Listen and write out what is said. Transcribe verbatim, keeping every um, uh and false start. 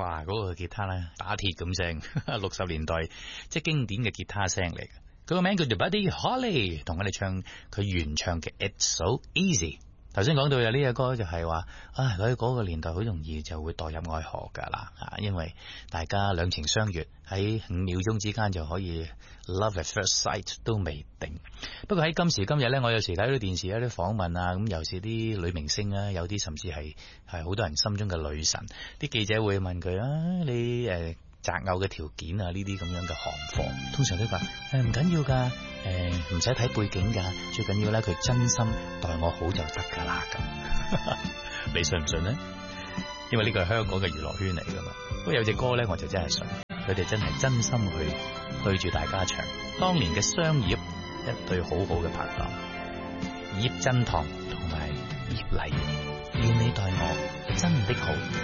哇，嗰、那個吉他咧打鐵咁聲，六十年代即係經典嘅吉他聲嚟嘅。佢個名叫做 Buddy Holly， 同我哋唱佢原唱嘅 It's So Easy。頭先講到嘅呢隻歌就係話，啊喺嗰個年代好容易就會墮入愛河噶啦，啊，因為大家兩情相悅，喺五秒鐘之間就可以 love at first sight 都未定。不過喺今時今日呢，我有時睇到電視有啲訪問啊，咁尤其是啲女明星啊，有啲甚至係係好多人心中嘅女神，啲記者會問佢啊，你誒擇偶嘅條件啊，呢啲咁樣嘅行貨，通常都話誒唔緊要噶，誒唔使睇背景噶，最緊要咧佢真心待我好就得噶啦咁。你信唔信呢？因為呢個係香港嘅娛樂圈嚟噶嘛。不過有隻歌咧，我就真係信，佢哋真係真心去對住大家唱。當年嘅雙葉一對好好嘅拍檔，葉振棠同埋葉麗，願你待我真的好。